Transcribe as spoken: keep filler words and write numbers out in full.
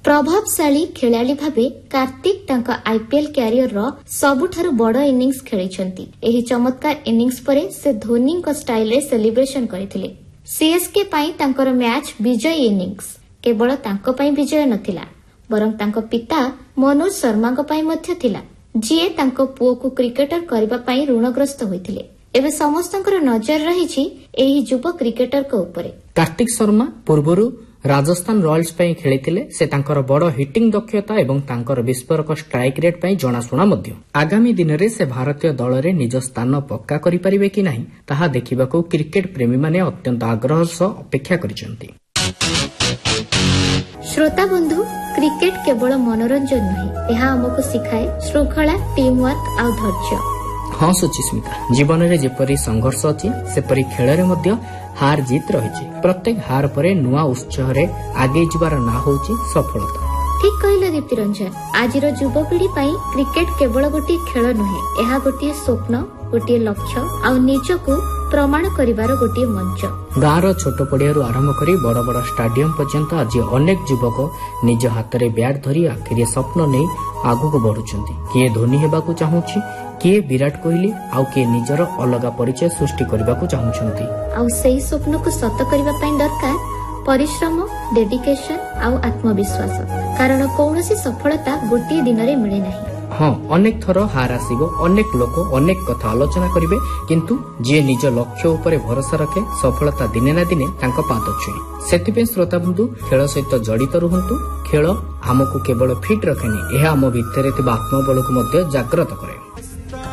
प्रभावशाली खेलाड़ी भावे कार्तिक तांका आईपीएल क्यारियर रो सबुठारु बड़ इनिंग्स खेलिछंती। एही चमत्कार इनिंग्स परे से धोनी को स्टाइल रे सेलिब्रेशन करथिले। सीएसके पई तांकर मैच विजय इनिंग्स केवल तांको पई विजय नथिला बरं तांको पिता मनोज शर्मा को पई मध्य थिला, जिए तांको पुओ को क्रिकेटर करबा पई ऋणग्रस्त होइथिले। एबे समस्तंकर नजर रहिछि एही युवा क्रिकेटर को ऊपर। कार्तिक शर्मा पूर्वरु राजस्थान रॉयल्स पई खेलिथिले। से तांकर बड़ हिटिंग दक्षता एवं तांकर विस्फोरक स्ट्राइक रेट पई जणाशुना मध्य। आगामी दिन रे से भारतीय दल रे निज स्थान पक्का करि परिबे कि नाही ताहा देखिबाकू क्रिकेट प्रेमी माने अत्यंत आग्रह सह अपेक्षा करिसेंती। श्रोता बंधु, क्रिकेट केवल मनोरंजन नहीं, यह हमको सिखाए श्रृंखला, टीम वर्क आ धैर्य। हाँ सुचिस्मिता, जीवन में जेपरी संघर्ष अच्छी सेपरी खेल में हार जीत रही। प्रत्येक हार परे नुआ उत्साह रे आगे जीवार ना होची सफलता। ठीक कहले दीप्ति रंजन। आज युवपीढ़ी क्रिकेट केवल गोटे खेल नुहे, यह गोटे स्वप्न, गोटे लक्ष्य आ निजको प्रमाण करिवार गोटे मंच। गाँव छोट पड़ियारू आरंभ करी बड़ बड़ स्टाडियम पर्यंत आज अनेक युवक निज हाथ में ब्याट धरी आखिरी स्वप्न नहीं आगू बढ़ुछंती। किए धोनी हेबाकू चाहूछि, किए विराट कोहली, आउ किए निजर अलग परिचय सृष्टि करबाकू चाहूछंती। आउ सेही स्वप्न को सत करबा पई दरकार परिश्रम, डेडिकेशन आउ आत्मविश्वास, कारण कौनसी सफलता गोटे दिन रे मिले नहीं। हाँ, अनेक थर हार आसीबो, अनेक लोक अनेक कथा आलोचना करिवे, किंतु जे निज लक्ष्य उपरे भरोसा रखे सफलता दिने ना दिने तांको पाद छुए। सेतिपे श्रोता बंधु, खेल सहित जड़ित रुहंतु। खेल आमको केवल फिट रखेनी, यह आम भितर आत्मबल को जागृत करे।